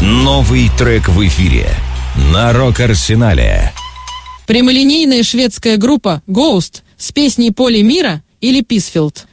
Новый трек в эфире на Рок-Арсенале. Прямолинейная шведская группа Ghost с песней «Поле мира» или «Писфилд».